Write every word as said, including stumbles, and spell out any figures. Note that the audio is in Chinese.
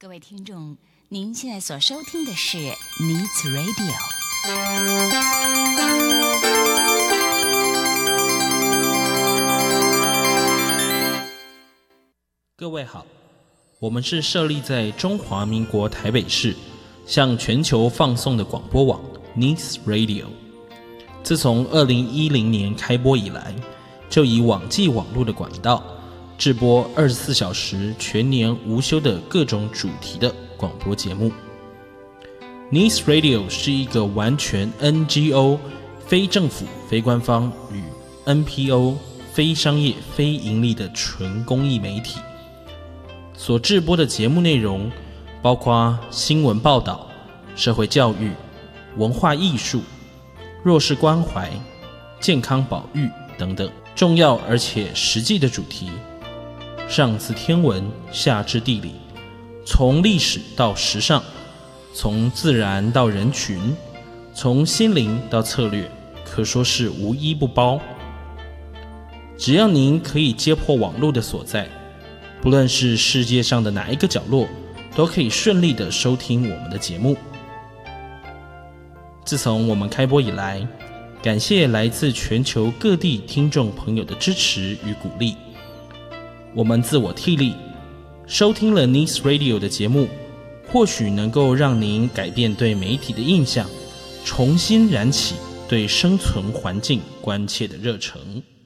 各位听众，您现在所收听的是 Needs Radio。 各位好，我们是设立在中华民国台北市，向全球放送的广播网 Needs Radio。自从二零一零年开播以来，就以网际网络的管道制播二十四小时全年无休的各种主题的广播节目。Needs Radio 是一个完全 N G O 非政府非官方与 N P O 非商业非盈利的纯公益媒体，所制播的节目内容包括新闻报道、社会教育、文化艺术、弱势关怀、健康保育等等重要而且实际的主题，上自天文，下至地理，从历史到时尚，从自然到人群，从心灵到策略，可说是无一不包。只要您可以接破网络的所在，不论是世界上的哪一个角落，都可以顺利地收听我们的节目。自从我们开播以来，感谢来自全球各地听众朋友的支持与鼓励。我们自我替力，收听了 Needs Radio 的节目，或许能够让您改变对媒体的印象，重新燃起对生存环境关切的热忱。